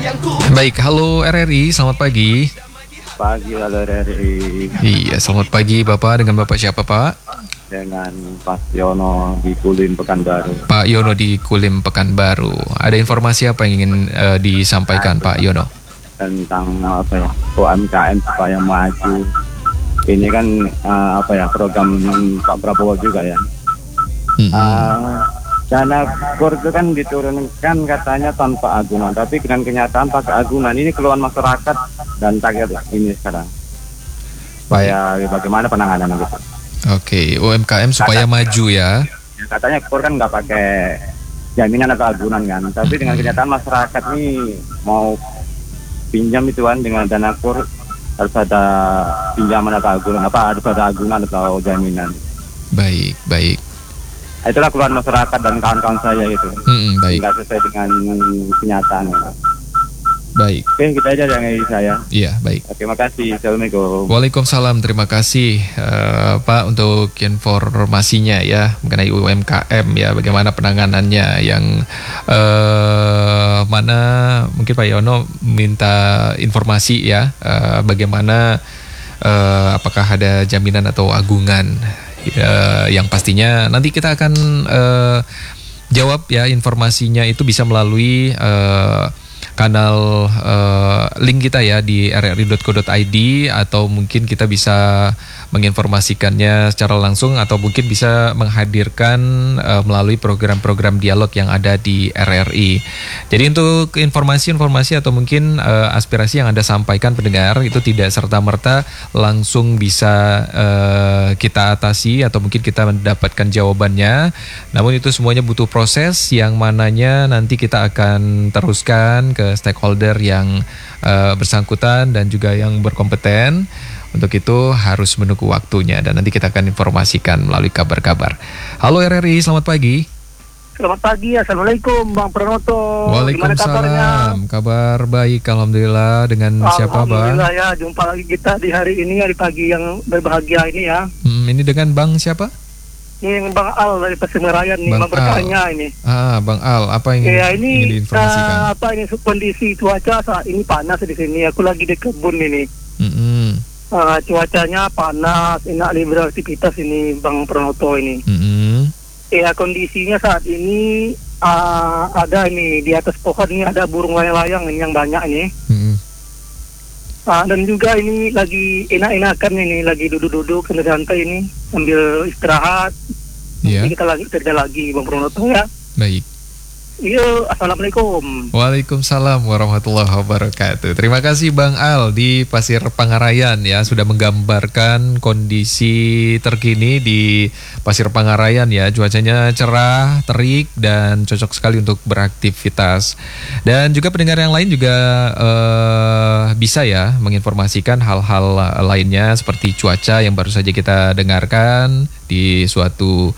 Baik, halo RRI, selamat pagi. Pagi, halo RRI. Iya, selamat pagi Bapak. Dengan Bapak siapa Pak? Dengan Pak Yono di Kulim Pekanbaru. Pak Yono di Kulim Pekanbaru. Ada informasi apa yang ingin disampaikan Pak Yono? Tentang UMKM supaya maju. Ini kan program Pak Prabowo juga ya. Dana KUR itu kan diturunkan katanya tanpa agunan, tapi dengan kenyataan pakai agunan. Ini keluhan masyarakat dan target ini sekarang. Supaya bagaimana penanganan gitu. Oke, UMKM supaya maju ya. Katanya KUR kan nggak pakai jaminan atau agunan kan, tapi dengan kenyataan masyarakat ini mau pinjam itu kan dengan dana KUR harus ada pinjaman atau agunan, harus ada agunan atau jaminan. Baik. Itulah keluhan masyarakat dan kawan-kawan saya itu. Baik. Nggak sesuai dengan kenyataan. Baik. Oke, kita aja yang saya. Iya, baik. Terima kasih. Assalamualaikum. Waalaikumsalam, terima kasih Pak untuk informasinya ya mengenai UMKM ya, bagaimana penanganannya yang mana mungkin Pak Yono minta informasi ya, bagaimana apakah ada jaminan atau agungan. Yang pastinya nanti kita akan jawab ya, informasinya itu bisa melalui kanal link kita ya di rri.co.id, atau mungkin kita bisa menginformasikannya secara langsung, atau mungkin bisa menghadirkan melalui program-program dialog yang ada di RRI. Jadi untuk informasi atau mungkin aspirasi yang Anda sampaikan pendengar itu tidak serta-merta langsung bisa kita atasi atau mungkin kita mendapatkan jawabannya. Namun itu semuanya butuh proses yang mananya nanti kita akan teruskan ke stakeholder yang bersangkutan dan juga yang berkompeten. Untuk itu harus menunggu waktunya dan nanti kita akan informasikan melalui kabar-kabar. Halo RRI, selamat pagi. Selamat pagi, Assalamualaikum Bang Pranoto. Waalaikumsalam. Kabar baik, alhamdulillah. Dengan siapa Bang? Alhamdulillah ya, jumpa lagi kita di hari ini, hari pagi yang berbahagia ini ya. Ini dengan Bang siapa? Ini Bang Al dari Pasemerayan nih, Bang bertanya ini. Bang Al, apa yang ingin diinformasikan? Ini kondisi cuaca saat ini panas di sini. Aku lagi di kebun ini. Cuacanya panas, enak beraktivitas ini Bang Pranoto ini. Ya, kondisinya saat ini ada ini di atas pohon ini ada burung layang-layang yang banyak ini. Dan juga ini lagi enak-enakan ini, lagi duduk-duduk santai ini sambil istirahat. Nanti kita lagi kerja lagi Bang Pranoto ya. Baik. Iya, Assalamualaikum. Waalaikumsalam warahmatullahi wabarakatuh. Terima kasih Bang Al di Pasir Pangarayan ya, sudah menggambarkan kondisi terkini di Pasir Pangarayan ya. Cuacanya cerah, terik dan cocok sekali untuk beraktivitas. Dan juga pendengar yang lain juga bisa ya menginformasikan hal-hal lainnya seperti cuaca yang baru saja kita dengarkan di suatu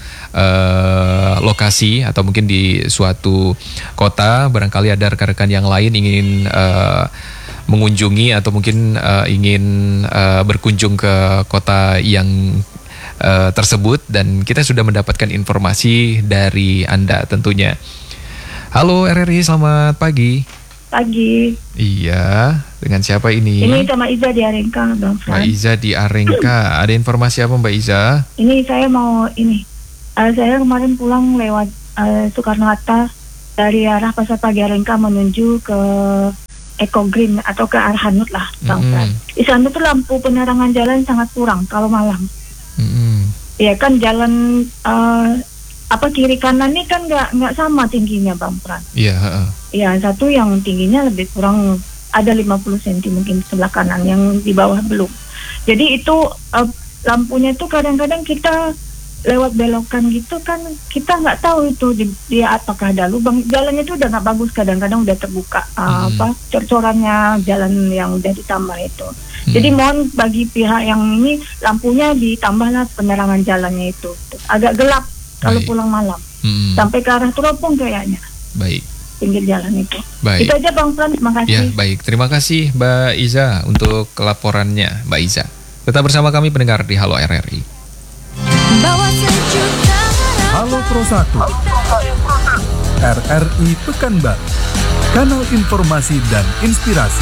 lokasi atau mungkin di suatu kota. Barangkali ada rekan-rekan yang lain ingin mengunjungi atau mungkin ingin berkunjung ke kota yang tersebut, dan kita sudah mendapatkan informasi dari Anda tentunya. Halo RRI, selamat pagi. Pagi. Iya, dengan siapa ini? Ini sama Iza di Arengka, Bang Fran. Mbak Iza di Arengka. Ada informasi apa Mbak Iza? Ini saya mau saya kemarin pulang lewat Soekarno-Hatta dari arah Pasar Pagi Arengka menuju ke Eco Green atau ke Arhanut lah, Bang Fran. Di sana tuh lampu penerangan jalan sangat kurang kalau malam. Ya kan jalan kiri kanan ini kan nggak sama tingginya Bang Fran. Iya. Iya, satu yang tingginya lebih kurang ada 50 cm mungkin sebelah kanan, yang di bawah belum. Jadi itu lampunya itu kadang-kadang kita lewat belokan gitu kan, kita nggak tahu itu dia apakah ada lubang. Jalannya itu udah nggak bagus, kadang-kadang udah terbuka cor-corannya jalan yang udah ditambah itu. Jadi mohon bagi pihak yang ini lampunya ditambahlah penerangan jalannya itu. Agak gelap kalau pulang malam. Sampai ke arah Teropong kayaknya. Baik. Pinggir jalan itu. Baik. Itu aja Bang Fran, terima kasih. Ya, baik. Terima kasih Mbak Iza untuk laporannya, Mbak Iza. Tetap bersama kami pendengar di Halo RRI. Halo Pro 1 RRI Pekanbaru kanal informasi dan inspirasi.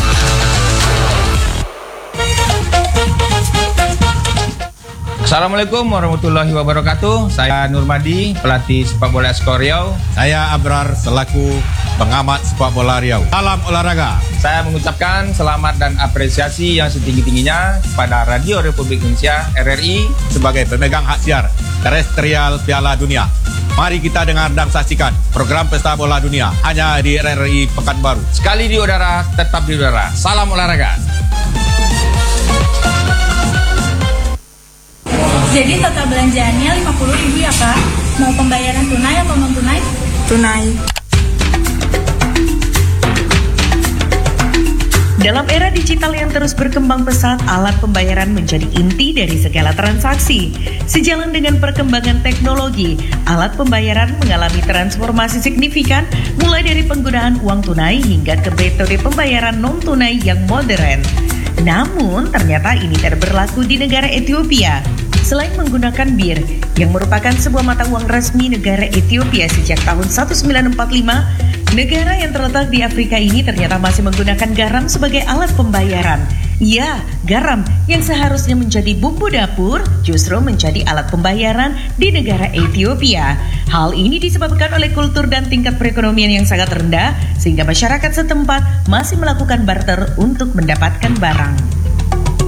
Assalamualaikum warahmatullahi wabarakatuh. Saya Nurmadi, pelatih sepak bola Skor Riau. Saya Abrar, selaku pengamat sepak bola Riau. Salam olahraga. Saya mengucapkan selamat dan apresiasi yang setinggi-tingginya kepada Radio Republik Indonesia RRI sebagai pemegang hak siar terestrial Piala Dunia. Mari kita dengar dan saksikan program Pesta Bola Dunia hanya di RRI Pekanbaru. Sekali di udara, tetap di udara. Salam olahraga. Jadi total belanjaannya 50.000 ya Kak? Mau pembayaran tunai atau non tunai? Tunai. Dalam era digital yang terus berkembang pesat, alat pembayaran menjadi inti dari segala transaksi. Sejalan dengan perkembangan teknologi, alat pembayaran mengalami transformasi signifikan mulai dari penggunaan uang tunai hingga ke metode pembayaran non-tunai yang modern. Namun, ternyata ini tidak berlaku di negara Ethiopia. Selain menggunakan bir, yang merupakan sebuah mata uang resmi negara Ethiopia sejak tahun 1945, negara yang terletak di Afrika ini ternyata masih menggunakan garam sebagai alat pembayaran. Ya, garam yang seharusnya menjadi bumbu dapur justru menjadi alat pembayaran di negara Ethiopia. Hal ini disebabkan oleh kultur dan tingkat perekonomian yang sangat rendah, sehingga masyarakat setempat masih melakukan barter untuk mendapatkan barang.